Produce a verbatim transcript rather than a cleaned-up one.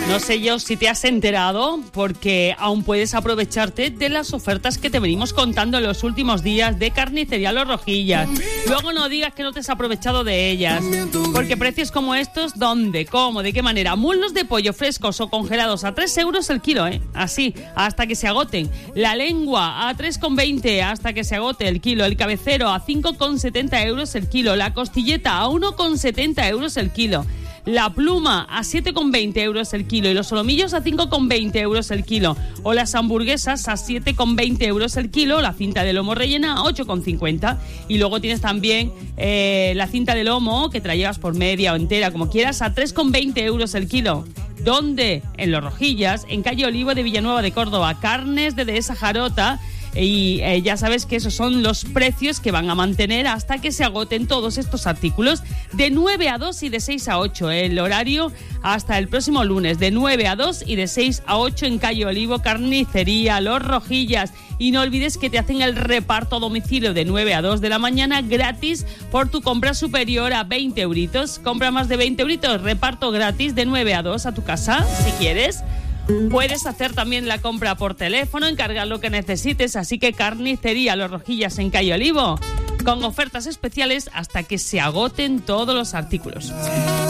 No sé yo si te has enterado, porque aún puedes aprovecharte de las ofertas que te venimos contando en los últimos días de Carnicería Los Rojillas. Luego no digas que no te has aprovechado de ellas, porque precios como estos, ¿dónde? ¿Cómo? ¿De qué manera? Muslos de pollo frescos o congelados a tres euros el kilo, ¿eh? Así, hasta que se agoten. La lengua a tres con veinte hasta que se agote el kilo. El cabecero a cinco con setenta euros el kilo. La costilleta a uno con setenta euros el kilo. La pluma a siete con veinte euros el kilo y los solomillos a cinco con veinte euros el kilo. O las hamburguesas a siete con veinte euros el kilo, la cinta de lomo rellena a ocho con cincuenta. Y luego tienes también eh, la cinta de lomo que te la llevas por media o entera, como quieras, a tres con veinte euros el kilo. ¿Dónde? En Los Rojillas, en calle Olivo de Villanueva de Córdoba. Carnes de Dehesa Jarota. Y eh, ya sabes que esos son los precios que van a mantener hasta que se agoten todos estos artículos, de nueve a dos y de seis a ocho, ¿eh? El horario hasta el próximo lunes, de nueve a dos y de seis a ocho en calle Olivo, Carnicería Los Rojillas. Y no olvides que te hacen el reparto a domicilio de nueve a dos de la mañana gratis por tu compra superior a veinte euritos. Compra más de veinte euritos, reparto gratis de nueve a dos a tu casa, si quieres. Puedes hacer también la compra por teléfono, encargar lo que necesites, así que Carnicería Los Rojillas en calle Olivo, con ofertas especiales hasta que se agoten todos los artículos.